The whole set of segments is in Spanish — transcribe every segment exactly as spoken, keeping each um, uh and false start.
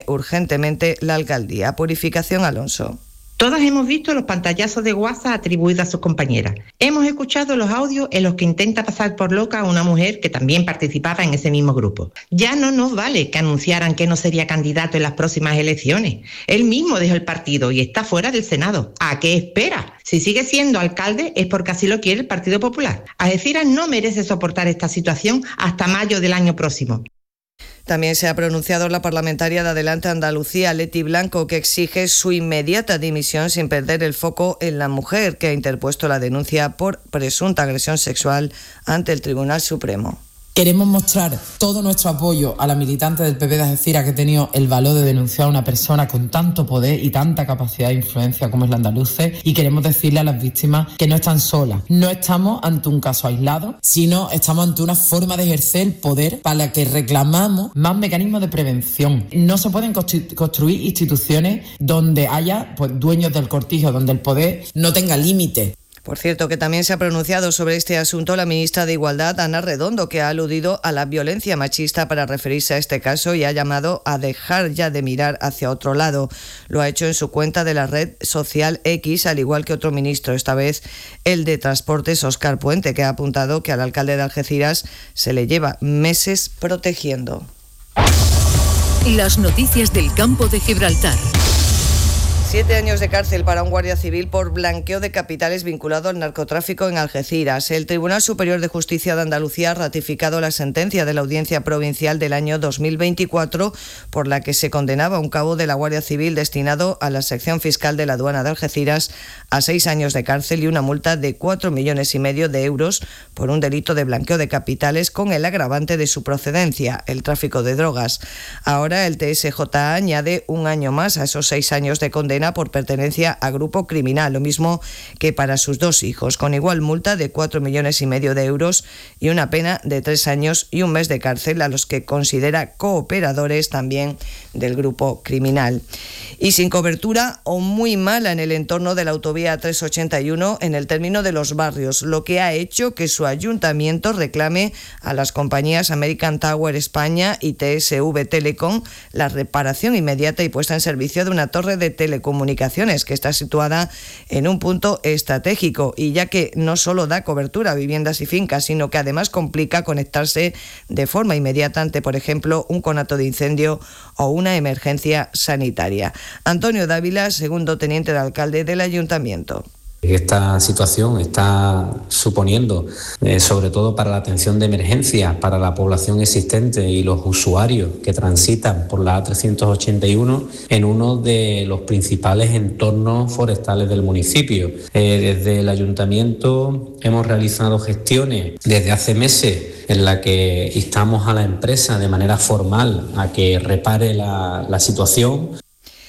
urgentemente la alcaldía. Purificación Alonso. Todas hemos visto los pantallazos de WhatsApp atribuidos a sus compañeras. Hemos escuchado los audios en los que intenta pasar por loca a una mujer que también participaba en ese mismo grupo. Ya no nos vale que anunciaran que no sería candidato en las próximas elecciones. Él mismo dejó el partido y está fuera del Senado. ¿A qué espera? Si sigue siendo alcalde es porque así lo quiere el Partido Popular. Algeciras no merece soportar esta situación hasta mayo del año próximo. También se ha pronunciado la parlamentaria de Adelante Andalucía, Leti Blanco, que exige su inmediata dimisión sin perder el foco en la mujer que ha interpuesto la denuncia por presunta agresión sexual ante el Tribunal Supremo. Queremos mostrar todo nuestro apoyo a la militante del P P de Algeciras que ha tenido el valor de denunciar a una persona con tanto poder y tanta capacidad de influencia como es la andaluce, y queremos decirle a las víctimas que no están solas. No estamos ante un caso aislado, sino estamos ante una forma de ejercer el poder para la que reclamamos más mecanismos de prevención. No se pueden construir instituciones donde haya pues, dueños del cortijo, donde el poder no tenga límites. Por cierto, que también se ha pronunciado sobre este asunto la ministra de Igualdad, Ana Redondo, que ha aludido a la violencia machista para referirse a este caso y ha llamado a dejar ya de mirar hacia otro lado. Lo ha hecho en su cuenta de la red social X, al igual que otro ministro, esta vez el de Transportes, Óscar Puente, que ha apuntado que al alcalde de Algeciras se le lleva meses protegiendo. Las noticias del campo de Gibraltar. Siete años de cárcel para un guardia civil por blanqueo de capitales vinculado al narcotráfico en Algeciras. El Tribunal Superior de Justicia de Andalucía ha ratificado la sentencia de la Audiencia Provincial del año dos mil veinticuatro por la que se condenaba a un cabo de la Guardia Civil destinado a la sección fiscal de la aduana de Algeciras a seis años de cárcel y una multa de cuatro millones y medio de euros por un delito de blanqueo de capitales con el agravante de su procedencia, el tráfico de drogas. Ahora el T S J añade un año más a esos seis años de condena por pertenencia a grupo criminal, lo mismo que para sus dos hijos, con igual multa de cuatro millones y medio de euros y una pena de tres años y un mes de cárcel a los que considera cooperadores también del grupo criminal. Y sin cobertura o muy mala en el entorno de la autovía trescientos ochenta y uno en el término de Los Barrios, lo que ha hecho que su ayuntamiento reclame a las compañías American Tower España y T S V Telecom la reparación inmediata y puesta en servicio de una torre de telecomunicaciones comunicaciones que está situada en un punto estratégico y ya que no solo da cobertura a viviendas y fincas, sino que además complica conectarse de forma inmediata ante, por ejemplo, un conato de incendio o una emergencia sanitaria. Antonio Dávila, segundo teniente de alcalde del ayuntamiento. Esta situación está suponiendo, eh, sobre todo para la atención de emergencia, para la población existente y los usuarios que transitan por la A trescientos ochenta y uno en uno de los principales entornos forestales del municipio. Eh, desde el ayuntamiento hemos realizado gestiones desde hace meses en la que instamos a la empresa de manera formal a que repare la, la situación.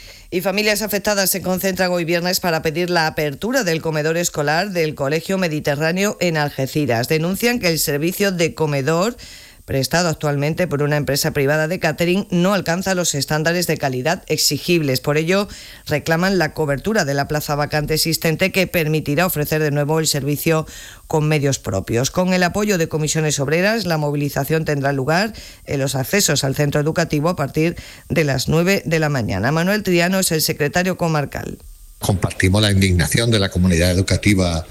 Y familias afectadas se concentran hoy viernes para pedir la apertura del comedor escolar del Colegio Mediterráneo en Algeciras. Denuncian que el servicio de comedor prestado actualmente por una empresa privada de catering no alcanza los estándares de calidad exigibles. Por ello, reclaman la cobertura de la plaza vacante existente que permitirá ofrecer de nuevo el servicio con medios propios. Con el apoyo de comisiones obreras, la movilización tendrá lugar en los accesos al centro educativo a partir de las nueve de la mañana. Manuel Triano es el secretario comarcal. Compartimos la indignación de la comunidad educativa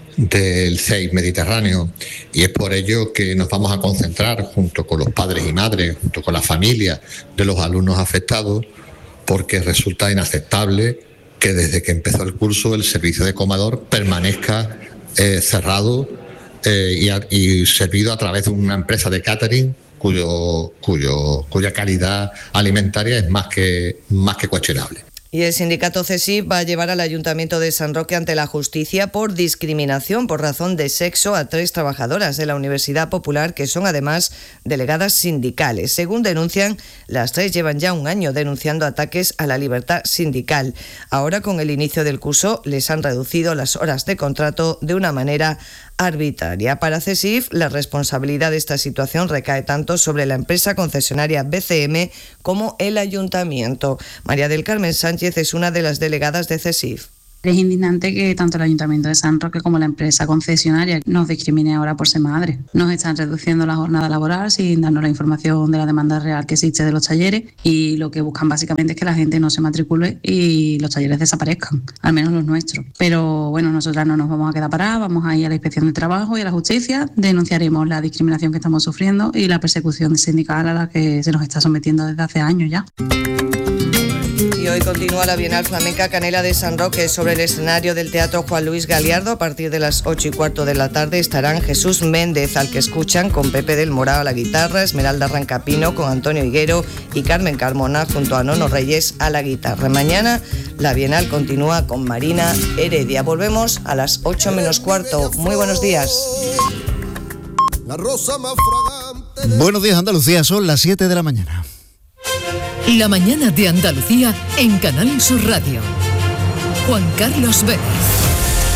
del C E I Mediterráneo y es por ello que nos vamos a concentrar junto con los padres y madres, junto con la familia de los alumnos afectados, porque resulta inaceptable que desde que empezó el curso el servicio de comedor permanezca eh, cerrado eh, y, a, y servido a través de una empresa de catering cuyo, cuyo, cuya calidad alimentaria es más que, más que cuestionable. Y el sindicato CESIF va a llevar al Ayuntamiento de San Roque ante la justicia por discriminación por razón de sexo a tres trabajadoras de la Universidad Popular que son además delegadas sindicales. Según denuncian, las tres llevan ya un año denunciando ataques a la libertad sindical. Ahora, con el inicio del curso, les han reducido las horas de contrato de una manera arbitraria. Para CESIF, la responsabilidad de esta situación recae tanto sobre la empresa concesionaria B C M como el Ayuntamiento. María del Carmen Sánchez es una de las delegadas de CESIF. Es indignante que tanto el Ayuntamiento de San Roque como la empresa concesionaria nos discrimine ahora por ser madre. Nos están reduciendo la jornada laboral sin darnos la información de la demanda real que existe de los talleres, y lo que buscan básicamente es que la gente no se matricule y los talleres desaparezcan, al menos los nuestros. Pero bueno, nosotras no nos vamos a quedar paradas, vamos a ir a la Inspección de Trabajo y a la Justicia, denunciaremos la discriminación que estamos sufriendo y la persecución sindical a la que se nos está sometiendo desde hace años ya. Y hoy continúa la Bienal Flamenca Canela de San Roque. Sobre el escenario del Teatro Juan Luis Galiardo, a partir de las ocho y cuarto de la tarde estarán Jesús Méndez, al que escuchan, con Pepe del Morao a la guitarra, Esmeralda Rancapino con Antonio Higuero y Carmen Carmona junto a Nono Reyes a la guitarra. Mañana la Bienal continúa con Marina Heredia. Volvemos a las ocho menos cuarto. Muy buenos días. Buenos días, Andalucía, son las siete de la mañana. La mañana de Andalucía en Canal Sur Radio. Juan Carlos Vélez.